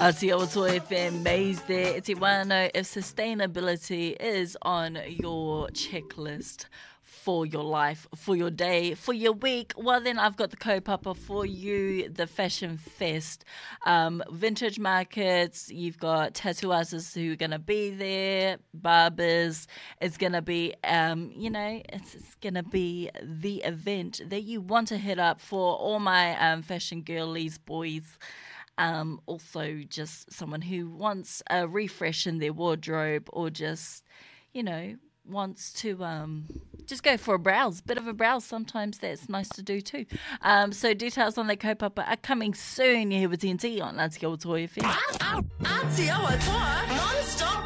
Aotearoa FM Maze there. It's Iwano. If sustainability is on your checklist for your life, for your day, for your week, well then I've got the kaupapa for you, the Fashion Fest. Vintage markets, you've got tattoo artists who are going to be there, barbers. It's going to be, it's going to be the event that you want to hit up for all my fashion girlies, boys. Also just someone who wants a refresh in their wardrobe or just, wants to just go for a browse, bit of a browse. Sometimes that's nice to do too. So details on the kaupapa are coming soon. You're here with TNT on Aotearoa FM. Aotearoa non-stop